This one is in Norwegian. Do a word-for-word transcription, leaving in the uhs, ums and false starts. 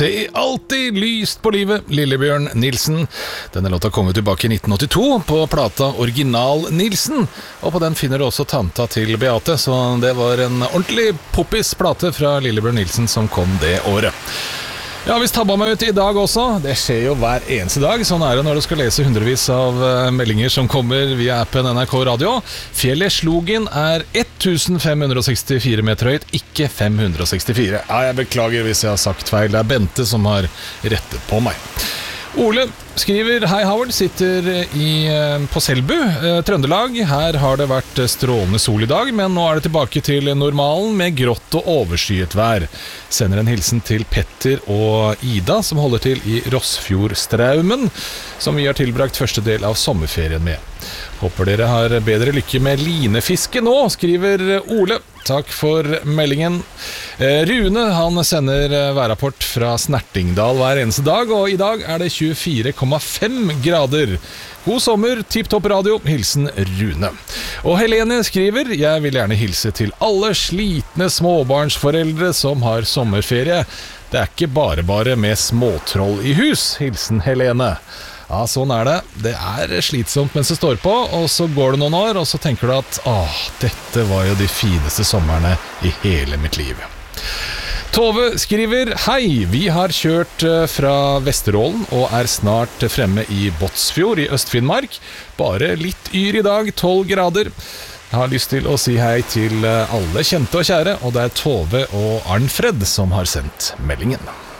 Se alltid lyst på livet, Lillebjørn Nilsen. Denne låta kom tilbake i nitten åttito på plata Original Nilsen, og på den finner du også tanta til Beate, så det var en ordentlig poppis plate fra Lillebjørn Nilsen som kom det året. Ja, vi tabba meg ut i dag også. Det skjer jo hver eneste dag. Sånn er det når du skal lese hundrevis av meldinger som kommer via appen N R K Radio. Fjellet Slogen er fem hundre sekstifire meter høyt, ikke fem hundre sekstifire. Ja, jeg beklager hvis jeg har sagt feil. Det er Bente som har rettet på meg. Ole skriver: Hei Howard, sitter i, på Selbu, eh, Trøndelag. Her har det vært strålende sol i dag, men nå er det tilbake til normalen med grått og overskyet vær. Sender en hilsen til Petter og Ida, som holder til i Rossfjordstraumen, som vi har tilbrakt første del av sommerferien med. Håper dere har bedre lykke med linefiske nå, skriver Ole. Takk for meldingen. eh, Rune, han sender værrapport fra Snertingdal hver eneste dag, og i dag er det tjuefire komma fem grader. God sommer, tipp-topp radio, hilsen Rune. Og Helene skriver: Jeg vil gjerne hilse til alle slitne småbarnsforeldre som har sommerferie. Det er ikke bare bare med småtroll i hus, hilsen Helene. Ja, sånn er det. Det er slitsomt mens det står på, og så går det noen år, og så tenker du at åh, dette var jo de fineste sommerne i hele mitt liv. Tove skriver: Hei, vi har kjørt fra Vesterålen og er snart fremme i Båtsfjord i Øst-Finnmark. Bare litt yr i dag, tolv grader. Jeg har lyst til å si hei til alle kjente og kjære, og det er Tove og Arnfred som har sendt meldingen.